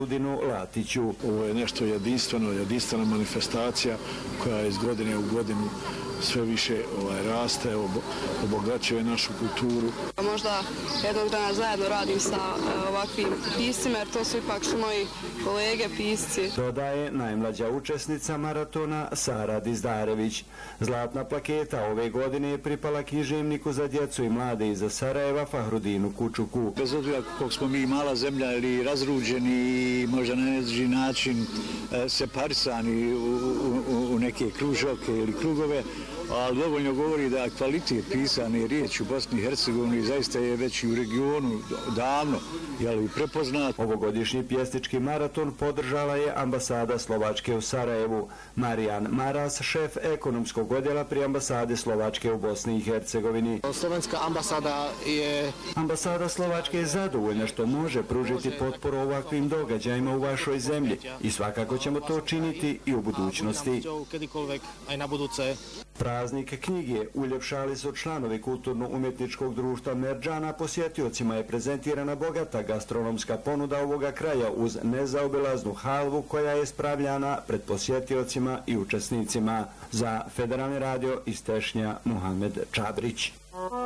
Fahrudinu Latiću. Ovo je nešto jedinstvena manifestacija koja iz godine u godinu sve više raste, obogaćuje našu kulturu. Možda jednog dana zajedno radim sa ovakvim piscima, jer to su ipak moji kolege pisci. Dodaje najmlađa učesnica maratona Sara Dizdarević. Zlatna plaketa ove godine je pripala književniku za djecu i mlade iz Sarajeva Fahrudinu Kučuku. Bez obzira koliko smo mi mala zemlja ili razruđeni i možda na neki način separisani u neke kružoke ili krugove, ali dovoljno govori da kvalitet pisane riječi u Bosni i Hercegovini zaista je već i u regionu davno prepoznat. Ovogodišnji pjesnički maraton podržala je ambasada Slovačke u Sarajevu. Marijan Maras, šef ekonomskog odjela pri ambasade Slovačke u Bosni i Hercegovini. Slovenska Ambasada Slovačke je zadovoljna što može pružiti potporu ovakvim događajima u vašoj zemlji i svakako ćemo to činiti i u budućnosti. Praznik knjige uljepšali su članovi kulturno-umjetničkog društva Merdžana. Posjetiocima je prezentirana bogata gastronomska ponuda ovoga kraja uz nezaobilaznu halvu koja je spravljana pred posjetiocima i učesnicima. Za Federalni radio iz Tešnja Muhamed Čabrić.